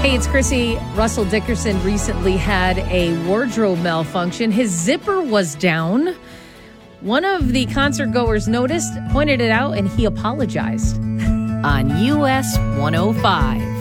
Hey, it's Chrissy. Russell Dickerson recently had a wardrobe malfunction. His zipper was down. One of the concert goers noticed, pointed it out, and he apologized. On US 105.